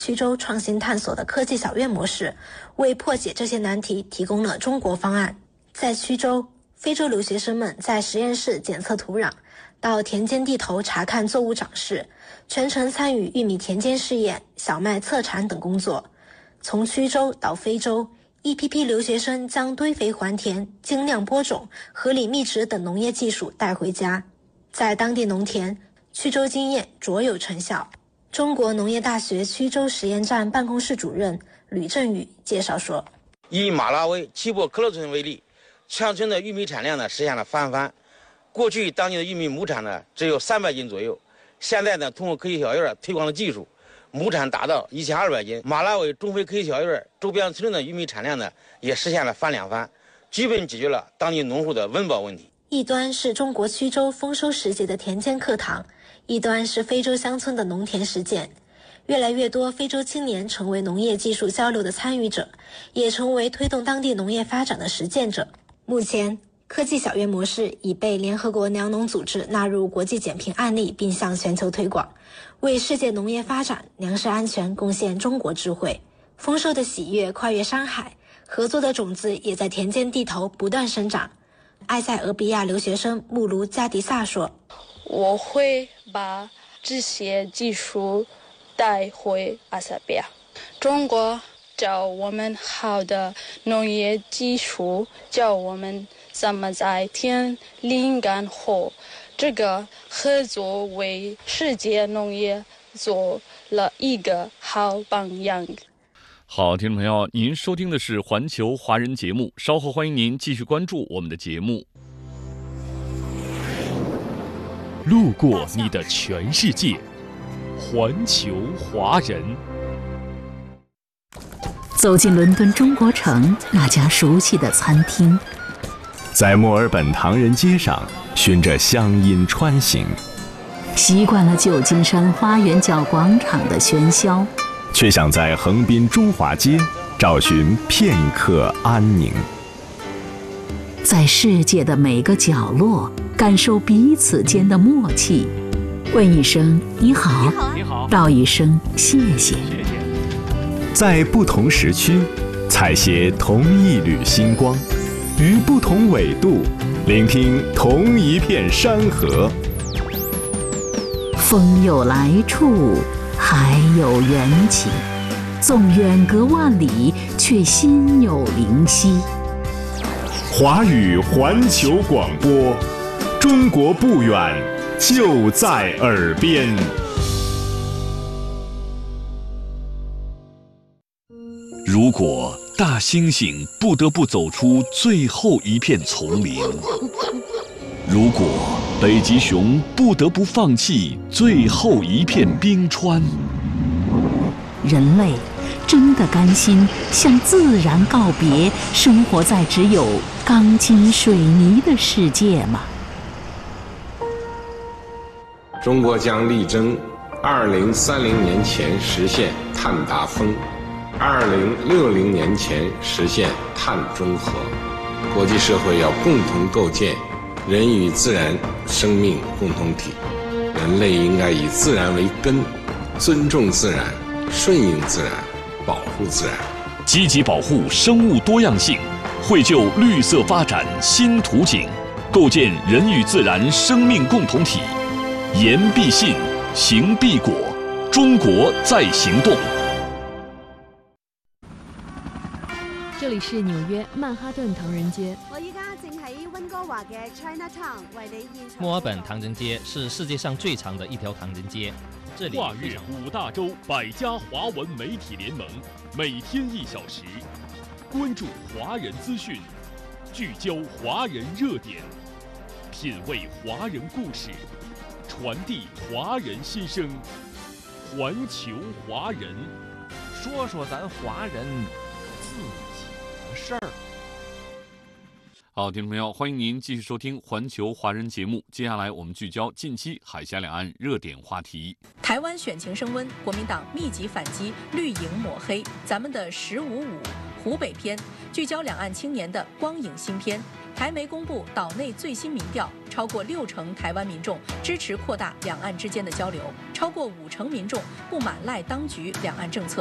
衢州创新探索的科技小院模式，为破解这些难题提供了中国方案。在衢州，非洲留学生们在实验室检测土壤，到田间地头查看作物长势，全程参与玉米田间试验、小麦测产等工作。从衢州到非洲，一批批留学生将堆肥还田、精酿播种、合理密植等农业技术带回家，在当地农田，衢州经验卓有成效。中国农业大学衢州实验站办公室主任吕振宇介绍说， 以马拉维齐博克勒村为例，乡村的玉米产量呢实现了翻番。过去当地的玉米亩产呢只有300斤左右，现在呢通过科技小院推广的技术，亩产达到1200斤。马拉维中非科技小院周边村的玉米产量呢也实现了翻2番，基本解决了当地农户的温饱问题。 一端是中国衢州丰收时节的田间课堂，一端是非洲乡村的农田实践。越来越多非洲青年成为农业技术交流的参与者，也成为推动当地农业发展的实践者。目前，科技小院模式已被联合国粮农组织纳入国际减贫案例，并向全球推广，为世界农业发展、粮食安全贡献中国智慧。丰收的喜悦跨越山海，合作的种子也在田间地头不断生长。埃塞俄比亚留学生穆卢加迪萨说， 我会把这些技术带回阿塞拜疆。中国教我们好的农业技术，教我们怎么在田里干活。这个合作为世界农业做了一个好榜样。 好，听众朋友，您收听的是环球华人节目，稍后欢迎您继续关注我们的节目。 路过你的全世界，环球华人。 走进伦敦中国城那家熟悉的餐厅， 在墨尔本唐人街上循着乡音穿行， 习惯了旧金山花园角广场的喧嚣， 却想在横滨中华街找寻片刻安宁。 在世界的每个角落感受彼此间的默契，问一声你好，道一声谢谢。 在不同时区采撷同一缕星光，于不同纬度聆听同一片山河。 风有来处，海有缘起，纵远隔万里，却心有灵犀。 华语环球广播，中国不远，就在耳边。 如果大猩猩不得不走出最后一片丛林，如果北极熊不得不放弃最后一片冰川， 人类真的甘心向自然告别，生活在只有钢筋水泥的世界吗？ 中国将力争2030年前实现碳达峰，2060年前实现碳中和。国际社会要共同构建人与自然生命共同体，人类应该以自然为根，尊重自然，顺应自然，保护自然， 积极保护生物多样性，绘就绿色发展新图景，构建人与自然生命共同体。言必信，行必果，中国在行动。 这里是纽约曼哈顿唐人街。 我依家正喺温哥華嘅 Chinatown 為你現場。 墨爾本唐人街是世界上最長的一條唐人街。這裡跨越5大洲100家華文媒體聯盟，每天1小時，關注華人資訊，聚焦華人熱點，品味華人故事，傳遞華人心聲。環球華人， 說說咱華人自己的事兒。 好，听众朋友，欢迎您继续收听环球华人节目。接下来我们聚焦近期海峡两岸热点话题。 台湾选情升温，国民党密集反击，绿营抹黑。咱们的1055湖北篇聚焦两岸青年的光影新篇。 台媒公布岛内最新民调，超过60%台湾民众支持扩大两岸之间的交流，超过50%民众不满赖当局两岸政策。